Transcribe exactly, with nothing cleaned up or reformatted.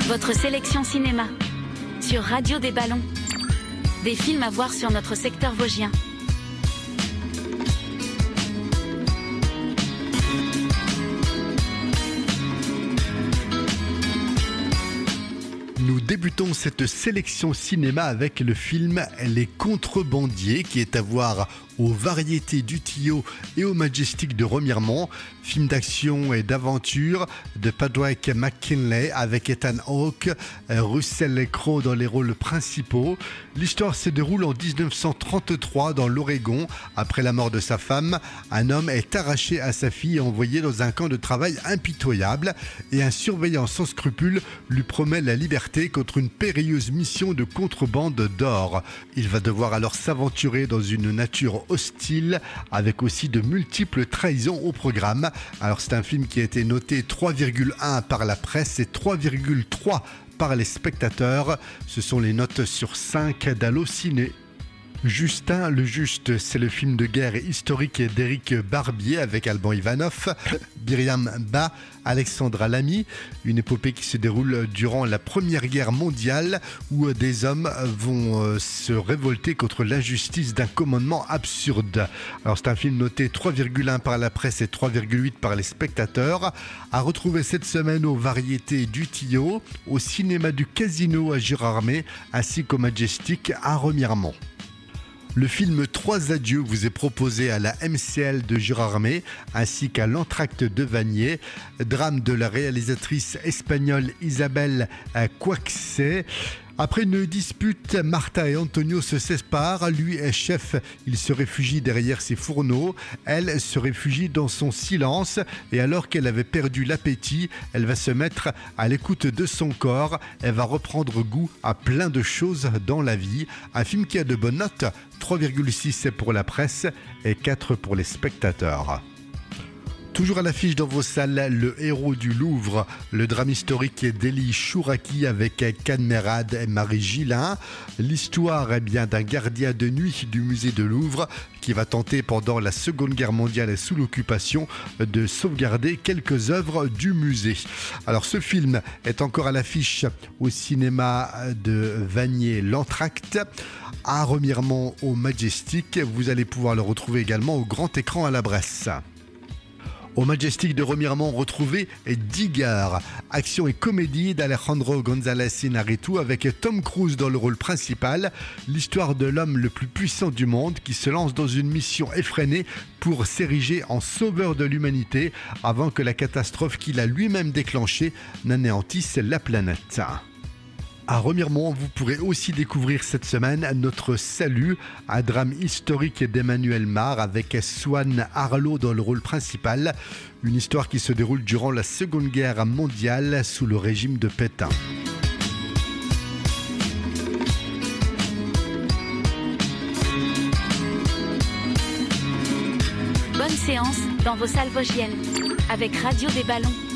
Votre sélection cinéma sur Radio des Ballons. Des films à voir sur notre secteur vosgien. Nous débutons cette sélection cinéma avec le film Les Contrebandiers qui est à voir aux Variétés du Tillot et au Majestic de Remiremont. Film d'action et d'aventure de Padraig McKinley avec Ethan Hawke, Russell Crowe dans les rôles principaux. L'histoire se déroule en dix-neuf cent trente-trois dans l'Oregon. Après la mort de sa femme, un homme est arraché à sa fille et envoyé dans un camp de travail impitoyable et un surveillant sans scrupules lui promet la liberté contre une périlleuse mission de contrebande d'or. Il va devoir alors s'aventurer dans une nature hostile avec aussi de multiples trahisons au programme. Alors c'est un film qui a été noté trois virgule un par la presse et trois virgule trois par les spectateurs. Ce sont les notes sur cinq d'Allociné. Justin le Juste, c'est le film de guerre historique d'Éric Barbier avec Alban Ivanov, Myriam Ba, Alexandra Lamy, une épopée qui se déroule durant la Première Guerre mondiale où des hommes vont se révolter contre l'injustice d'un commandement absurde. Alors c'est un film noté trois virgule un par la presse et trois virgule huit par les spectateurs, à retrouver cette semaine aux Variétés du Tillot, au cinéma du Casino à Girardmer ainsi qu'au Majestic à Remiremont. Le film Trois adieux vous est proposé à la M C L de Girardmer ainsi qu'à l'Entracte de Vanier, drame de la réalisatrice espagnole Isabel Coixet. Après une dispute, Martha et Antonio se séparent. Lui est chef, il se réfugie derrière ses fourneaux. Elle se réfugie dans son silence. Et alors qu'elle avait perdu l'appétit, elle va se mettre à l'écoute de son corps. Elle va reprendre goût à plein de choses dans la vie. Un film qui a de bonnes notes, trois virgule six pour la presse et quatre pour les spectateurs. Toujours à l'affiche dans vos salles, Le Héros du Louvre, le drame historique d'Élie Chouraki avec Can Merad et Marie Gillin. L'histoire est bien d'un gardien de nuit du musée de Louvre qui va tenter pendant la Seconde Guerre mondiale et sous l'occupation de sauvegarder quelques œuvres du musée. Alors ce film est encore à l'affiche au cinéma de Vanier l'Entracte, à Remiremont au Majestic. Vous allez pouvoir le retrouver également au grand écran à la Bresse. Au Majestic de Remiremont, retrouvez Digger, action et comédie d'Alejandro González Iñárritu avec Tom Cruise dans le rôle principal. L'histoire de l'homme le plus puissant du monde qui se lance dans une mission effrénée pour s'ériger en sauveur de l'humanité avant que la catastrophe qu'il a lui-même déclenchée n'anéantisse la planète. À Remiremont, vous pourrez aussi découvrir cette semaine Notre Salut, un drame historique d'Emmanuel Mar avec Swan Arlo dans le rôle principal. Une histoire qui se déroule durant la Seconde Guerre mondiale sous le régime de Pétain. Bonne séance dans vos salles vosgiennes avec Radio des Ballons.